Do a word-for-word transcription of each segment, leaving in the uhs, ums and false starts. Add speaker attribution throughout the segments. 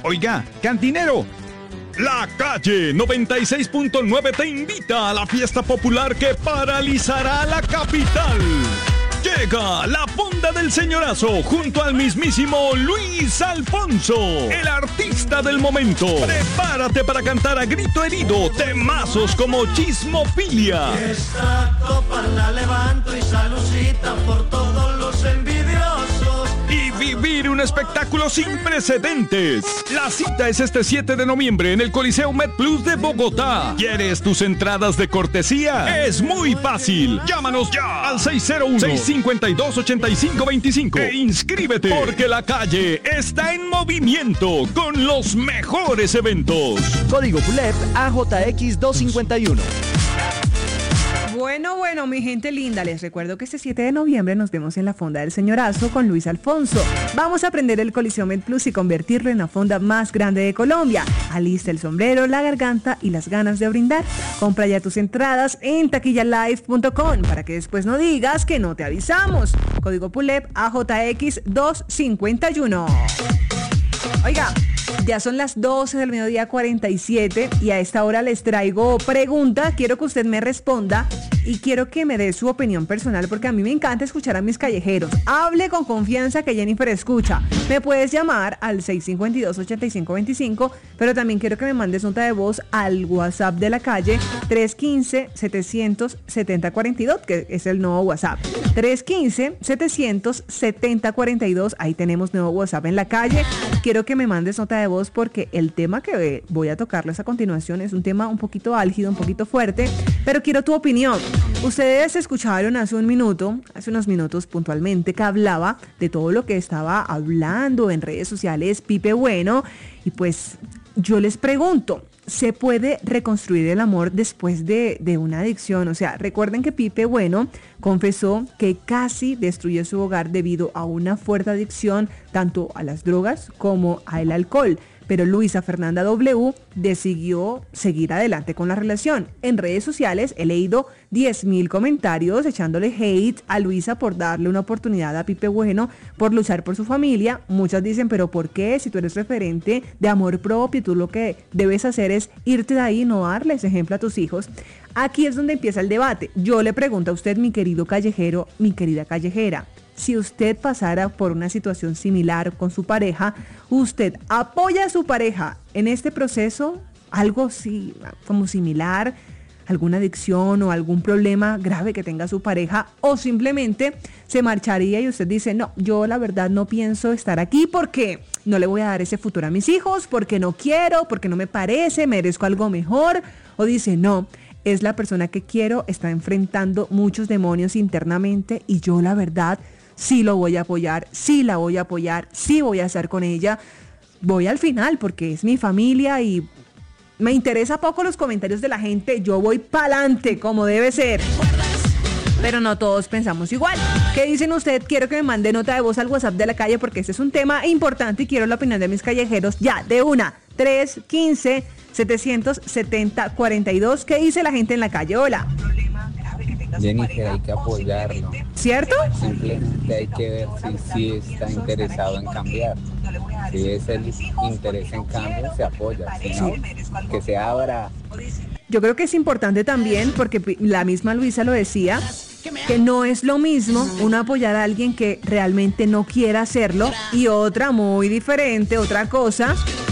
Speaker 1: Oiga, cantinero. La Calle noventa y seis punto nueve te invita a la fiesta popular que paralizará la capital. Llega la Fonda del Señorazo junto al mismísimo Luis Alfonso, el artista del momento. Prepárate para cantar a grito herido temazos como Chismofilia.
Speaker 2: Esta copa la levanto y salucita por todos los envidiosos.
Speaker 1: Y vivir un espectáculo sin precedentes. La cita es este siete de noviembre en el Coliseo MedPlus de Bogotá. ¿Quieres tus entradas de cortesía? Es muy fácil. Llámanos ya al seis cero uno, seis cinco dos, ocho cinco dos cinco e inscríbete, porque La Calle está en movimiento con los mejores eventos.
Speaker 3: Código P U L E P A J X doscientos cincuenta y uno.
Speaker 4: Bueno, bueno, mi gente linda, les recuerdo que este siete de noviembre nos vemos en la Fonda del Señorazo con Luis Alfonso. Vamos a aprender el Coliseo MedPlus y convertirlo en la fonda más grande de Colombia. Alista el sombrero, la garganta y las ganas de brindar. Compra ya tus entradas en taquilla live punto com para que después no digas que no te avisamos. Código P U L E P A J X doscientos cincuenta y uno. Oiga, ya son las doce del mediodía cuarenta y siete y a esta hora les traigo pregunta. Quiero que usted me responda y quiero que me dé su opinión personal porque a mí me encanta escuchar a mis callejeros. Hable con confianza que Jennifer escucha. Me puedes llamar al seis cinco dos, ocho cinco dos cinco, pero también quiero que me mandes nota de voz al WhatsApp de La Calle tres uno cinco, siete cero cero, siete cero cuatro dos, que es el nuevo WhatsApp. tres uno cinco, siete cero cero, siete cero cuatro dos, ahí tenemos nuevo WhatsApp en La Calle. Quiero que me mandes nota de voz porque el tema que voy a tocarles a continuación es un tema un poquito álgido, un poquito fuerte, pero quiero tu opinión. Ustedes escucharon hace un minuto, hace unos minutos puntualmente, que hablaba de todo lo que estaba hablando en redes sociales Pipe Bueno, y pues yo les pregunto, ¿se puede reconstruir el amor después de, de una adicción? O sea, recuerden que Pipe Bueno confesó que casi destruyó su hogar debido a una fuerte adicción tanto a las drogas como al alcohol. Pero Luisa Fernanda W decidió seguir adelante con la relación. En redes sociales he leído diez mil comentarios echándole hate a Luisa por darle una oportunidad a Pipe Bueno, por luchar por su familia. Muchas dicen, pero ¿por qué? Si tú eres referente de amor propio, tú lo que debes hacer es irte de ahí y no darles ejemplo a tus hijos. Aquí es donde empieza el debate. Yo le pregunto a usted, mi querido callejero, mi querida callejera, si usted pasara por una situación similar con su pareja, ¿usted apoya a su pareja en este proceso? Algo así, como similar, alguna adicción o algún problema grave que tenga su pareja, o simplemente se marcharía y usted dice, no, yo la verdad no pienso estar aquí porque no le voy a dar ese futuro a mis hijos, porque no quiero, porque no me parece, merezco algo mejor, o dice, no, es la persona que quiero, está enfrentando muchos demonios internamente y yo la verdad sí lo voy a apoyar, sí la voy a apoyar, sí voy a estar con ella, voy al final porque es mi familia y me interesa poco los comentarios de la gente, yo voy pa'lante como debe ser. Pero no todos pensamos igual. ¿Qué dicen usted? Quiero que me mande nota de voz al WhatsApp de La Calle porque este es un tema importante y quiero la opinión de mis callejeros ya, de una, tres uno cinco, siete cero cero, siete cero cuatro dos. ¿Qué dice la gente en la calle? Hola.
Speaker 5: Jennifer, hay que apoyarlo.
Speaker 4: ¿Cierto?
Speaker 5: Simplemente hay que ver si, si está interesado en cambiar. Si es el interés en cambio, se apoya. Si no, que se abra.
Speaker 4: Yo creo que es importante también, porque la misma Luisa lo decía, que no es lo mismo uno apoyar a alguien que realmente no quiera hacerlo, y otra muy diferente, otra cosa,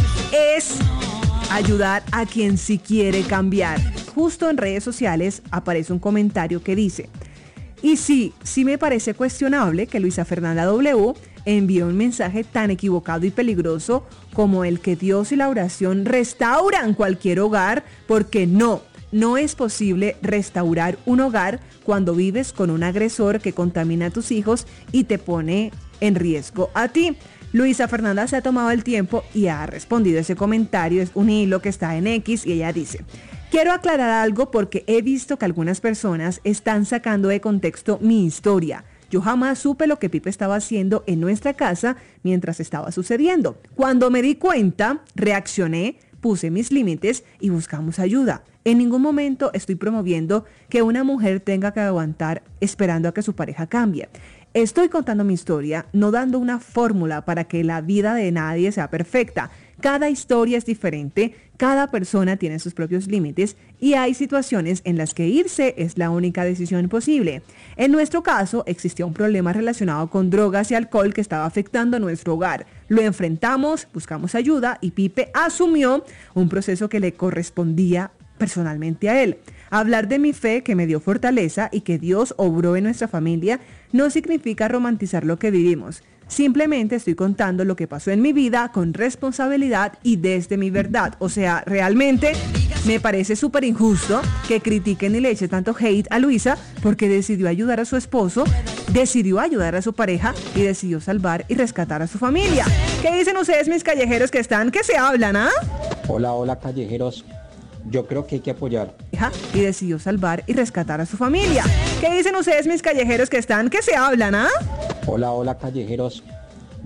Speaker 4: es ayudar a quien sí quiere cambiar. Justo en redes sociales aparece un comentario que dice, y sí, sí me parece cuestionable que Luisa Fernanda W envió un mensaje tan equivocado y peligroso como el que Dios y la oración restauran cualquier hogar, porque no, no es posible restaurar un hogar cuando vives con un agresor que contamina a tus hijos y te pone en riesgo a ti. Luisa Fernanda se ha tomado el tiempo y ha respondido ese comentario, es un hilo que está en X y ella dice, quiero aclarar algo porque he visto que algunas personas están sacando de contexto mi historia. Yo jamás supe lo que Pipe estaba haciendo en nuestra casa mientras estaba sucediendo. Cuando me di cuenta, reaccioné, puse mis límites y buscamos ayuda. En ningún momento estoy promoviendo que una mujer tenga que aguantar esperando a que su pareja cambie. Estoy contando mi historia, no dando una fórmula para que la vida de nadie sea perfecta. Cada historia es diferente, cada persona tiene sus propios límites y hay situaciones en las que irse es la única decisión posible. En nuestro caso, existía un problema relacionado con drogas y alcohol que estaba afectando a nuestro hogar. Lo enfrentamos, buscamos ayuda y Pipe asumió un proceso que le correspondía personalmente a él. Hablar de mi fe que me dio fortaleza y que Dios obró en nuestra familia no significa romantizar lo que vivimos. Simplemente estoy contando lo que pasó en mi vida con responsabilidad y desde mi verdad. O sea, realmente me parece súper injusto que critiquen y le echen tanto hate a Luisa porque decidió ayudar a su esposo, decidió ayudar a su pareja y decidió salvar y rescatar a su familia. ¿Qué dicen ustedes, mis callejeros que están, que se hablan, ah?
Speaker 6: Hola, hola, callejeros. Yo creo que hay que apoyar.
Speaker 4: Y decidió salvar y rescatar a su familia. ¿Qué dicen ustedes, mis callejeros que están, que se hablan, ah?
Speaker 6: Hola, hola, callejeros.